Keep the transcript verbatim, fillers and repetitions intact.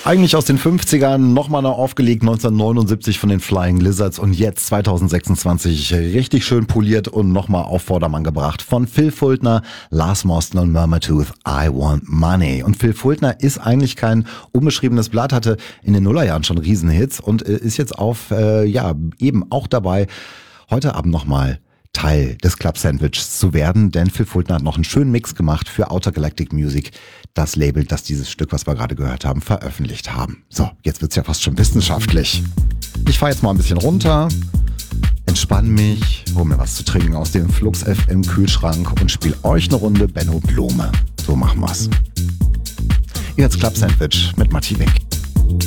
Eigentlich aus den fünfzigern, nochmal noch aufgelegt neunzehnhundertneunundsiebzig von den Flying Lizards und jetzt zweitausendsechsundzwanzig richtig schön poliert und nochmal auf Vordermann gebracht von Phil Fultner, Lars Mosten und Murmurtooth, I Want Money. Und Phil Fultner ist eigentlich kein unbeschriebenes Blatt, hatte in den Nullerjahren schon Riesenhits und ist jetzt auf, äh, ja, eben auch dabei, heute Abend nochmal Teil des Club Sandwiches zu werden, denn Phil Fultner hat noch einen schönen Mix gemacht für Outer Galactic Music, das Label, das dieses Stück, was wir gerade gehört haben, veröffentlicht haben. So, jetzt wird's ja fast schon wissenschaftlich. Ich fahre jetzt mal ein bisschen runter, entspann mich, hol mir was zu trinken aus dem Flux F M Kühlschrank und spiel euch eine Runde Benno Blume. So machen wir's. Ihr hört's Club Sandwich mit Matti Wick.